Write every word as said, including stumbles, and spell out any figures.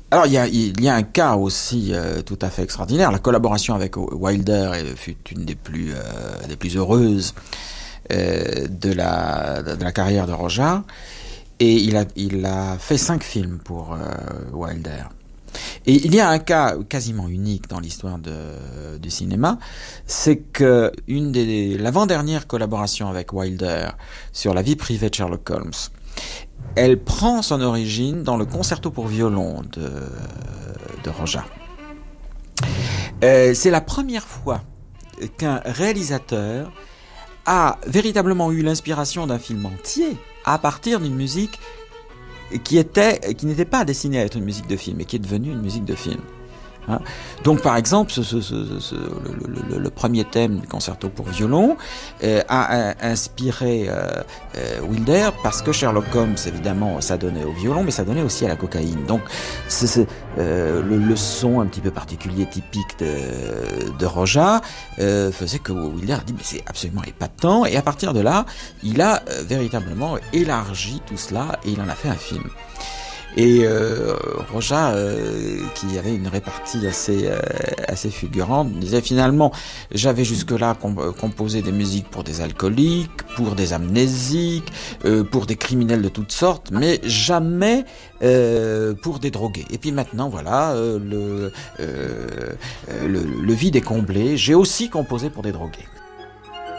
Alors il y a, il y a un cas aussi euh, tout à fait extraordinaire. La collaboration avec Wilder fut une des plus, euh, des plus heureuses euh, de, la, de la carrière de Roja. Et il a, il a fait cinq films pour euh, Wilder. Et il y a un cas quasiment unique dans l'histoire de, du cinéma, c'est que une des, l'avant-dernière collaboration avec Wilder sur la vie privée de Sherlock Holmes, elle prend son origine dans le concerto pour violon de, de Roja. Euh, c'est la première fois qu'un réalisateur a véritablement eu l'inspiration d'un film entier à partir d'une musique qui était, qui n'était pas destinée à être une musique de film, mais qui est devenue une musique de film. Hein. Donc, par exemple, ce, ce, ce, ce, le, le, le premier thème du concerto pour violon euh, a, a inspiré euh, euh, Wilder parce que Sherlock Holmes, évidemment, ça donnait au violon, mais ça donnait aussi à la cocaïne. Donc, c'est, c'est, euh, le, le son un petit peu particulier, typique de, de Roja, euh, faisait que Wilder a dit mais c'est absolument épatant. Et à partir de là, il a euh, véritablement élargi tout cela et il en a fait un film. Et euh, Roja, euh, qui avait une répartie assez euh, assez fulgurante, disait finalement, j'avais jusque-là comp- composé des musiques pour des alcooliques, pour des amnésiques, euh, pour des criminels de toutes sortes, mais jamais euh, pour des drogués. Et puis maintenant, voilà, euh, le, euh, le le vide est comblé. J'ai aussi composé pour des drogués.